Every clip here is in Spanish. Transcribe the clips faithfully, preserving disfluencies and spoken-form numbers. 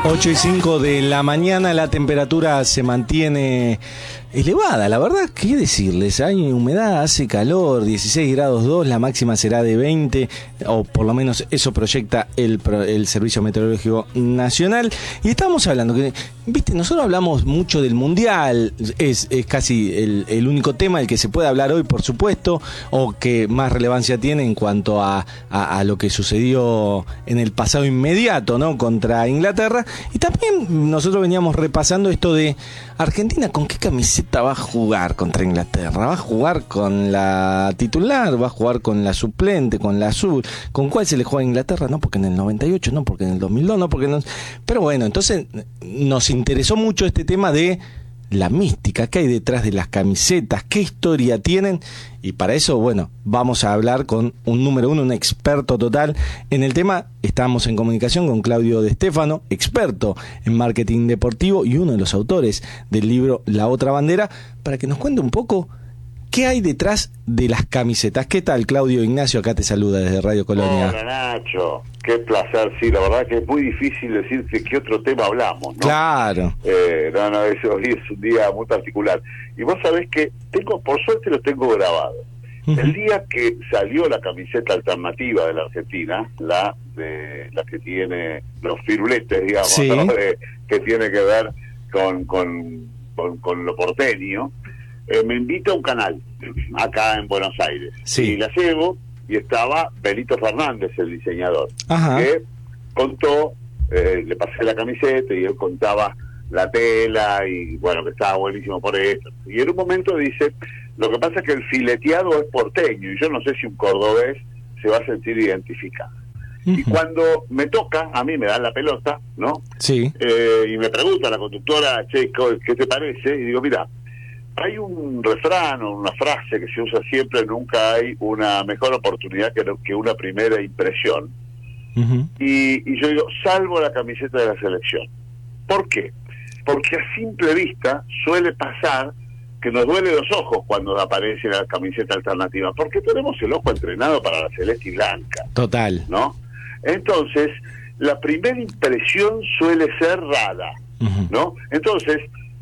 ocho y cinco de la mañana, la temperatura se mantiene elevada, la verdad, ¿qué decirles? Hay humedad, hace calor, dieciséis grados dos, la máxima será de veinte, o por lo menos eso proyecta el, el Servicio Meteorológico Nacional. Y estábamos hablando, que, viste, nosotros hablamos mucho del Mundial, es, es casi el, el único tema del que se puede hablar hoy, por supuesto, o que más relevancia tiene en cuanto a, a, a lo que sucedió en el pasado inmediato, ¿no?, contra Inglaterra. Y también nosotros veníamos repasando esto de Argentina, ¿con qué camiseta va a jugar contra Inglaterra? ¿Va a jugar con la titular? ¿Va a jugar con la suplente? ¿Con la azul? ¿Con cuál se le juega a Inglaterra? No, porque en el noventa y ocho, no, porque en el dos mil dos, no, porque no. Pero bueno, entonces nos interesó mucho este tema de la mística, qué hay detrás de las camisetas, qué historia tienen, y para eso, bueno, vamos a hablar con un número uno, un experto total en el tema. Estamos en comunicación con Claudio De Stefano, experto en marketing deportivo y uno de los autores del libro La Otra Bandera, para que nos cuente un poco qué hay detrás de las camisetas. ¿Qué tal, Claudio? Ignacio acá te saluda desde Radio Colonia. Hola, Nacho. Qué placer, sí, la verdad que es muy difícil decir de qué otro tema hablamos, ¿no? Claro. Eh, no, no, es, hoy es un día muy particular. Y vos sabés que tengo, por suerte lo tengo grabado. Uh-huh. El día que salió la camiseta alternativa de la Argentina, la de la que tiene los firuletes, digamos, sí, ¿no?, de, que tiene que ver con, con, con, con lo porteño, eh, me invita a un canal acá en Buenos Aires. Sí. Y la llevo, y estaba Benito Fernández, el diseñador. Ajá. Que contó, eh, le pasé la camiseta y él contaba la tela y bueno, que estaba buenísimo por eso. Y en un momento dice, lo que pasa es que el fileteado es porteño y yo no sé si un cordobés se va a sentir identificado. Uh-huh. Y cuando me toca, a mí me dan la pelota, ¿no? Sí. Eh, y me pregunta la conductora, che, ¿qué te parece? Y digo, mira, hay un refrán o una frase que se usa siempre: nunca hay una mejor oportunidad que, que una primera impresión. Uh-huh. y, y yo digo, salvo la camiseta de la selección. ¿Por qué? Porque a simple vista suele pasar que nos duele los ojos cuando aparece la camiseta alternativa, porque tenemos el ojo entrenado para la celeste y blanca. Total. ¿No? Entonces, la primera impresión suele ser rara, uh-huh, ¿no? Entonces,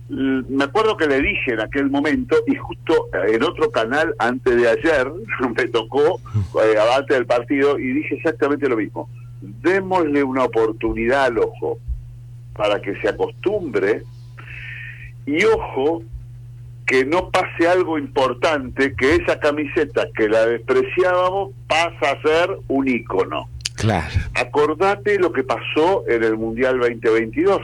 me acuerdo que le dije en aquel momento, y justo en otro canal antes de ayer me tocó, eh, antes del partido, y dije exactamente lo mismo: démosle una oportunidad al ojo para que se acostumbre, y ojo que no pase algo importante, que esa camiseta que la despreciábamos pasa a ser un ícono. Claro. Acordate lo que pasó en el Mundial veinte veintidós,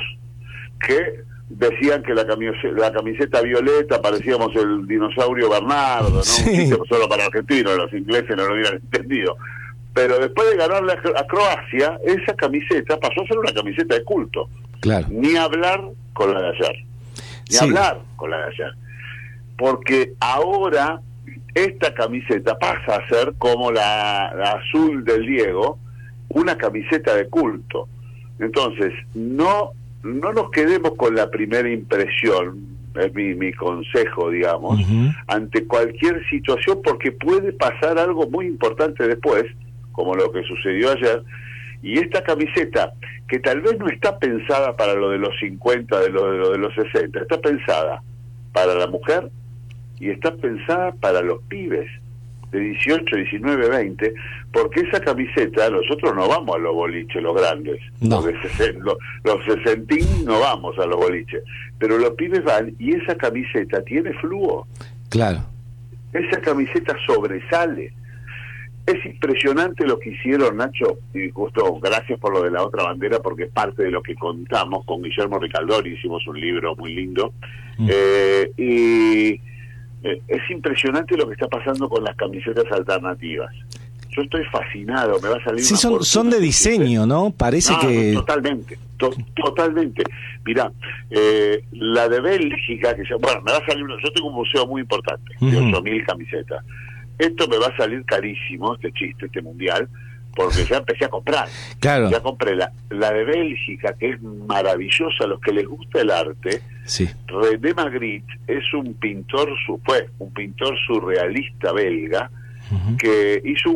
que decían que la camiseta, la camiseta violeta parecíamos el dinosaurio Bernardo, ¿no? Sí. Un chiste solo para argentinos, los ingleses no lo hubieran entendido. Pero después de ganarle a, a Croacia, esa camiseta pasó a ser una camiseta de culto. Claro. Ni hablar con la de ayer. Ni sí. hablar con la de ayer. Porque ahora esta camiseta pasa a ser como la, la azul del Diego, una camiseta de culto. Entonces, no no nos quedemos con la primera impresión, es mi, mi consejo, digamos, uh-huh, ante cualquier situación, porque puede pasar algo muy importante después, como lo que sucedió ayer. Y esta camiseta, que tal vez no está pensada para lo de los cincuenta, de lo de, lo de los sesenta, está pensada para la mujer y está pensada para los pibes de dieciocho, diecinueve, veinte, porque esa camiseta, nosotros no vamos a los boliches, los grandes, no. los, de sesenta, los, los sesentín no vamos a los boliches, pero los pibes van, y esa camiseta tiene flujo. Claro. Esa camiseta sobresale. Es impresionante lo que hicieron, Nacho, y justo gracias por lo de La Otra Bandera, porque es parte de lo que contamos con Guillermo Ricaldori, hicimos un libro muy lindo, mm. eh, y es impresionante lo que está pasando con las camisetas alternativas. Yo estoy fascinado, me va a salir. Sí, son, son de diseño, ¿no? Parece no, que... Totalmente, to, totalmente. Mirá, eh, la de Bélgica, que ya, bueno, me va a salir, yo tengo un museo muy importante, uh-huh, de ocho mil camisetas. Esto me va a salir carísimo, este chiste, este mundial, porque ya empecé a comprar. Claro. Ya compré la, la de Bélgica, que es maravillosa, a los que les gusta el arte. Sí. René Magritte es un pintor, fue un pintor surrealista belga, uh-huh, que hizo